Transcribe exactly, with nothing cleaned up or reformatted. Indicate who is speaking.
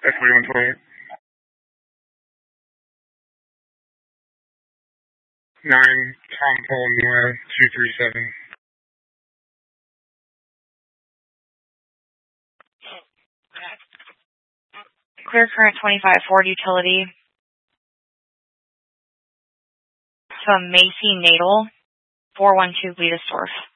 Speaker 1: F forty-one twenty-eight. nine Tom Paul Nora two three seven.
Speaker 2: Clear current twenty-five Ford utility to a Macy Natal four one two Wiedesdorf.